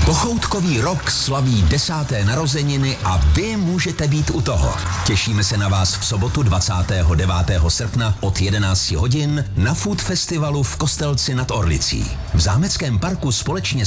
Kochoutkový rok slaví 10. narozeniny a vy můžete být u toho. Těšíme se na vás v sobotu 29. srpna od 11 hodin na Food Festivalu v Kostelci nad Orlicí. V zámeckém parku společně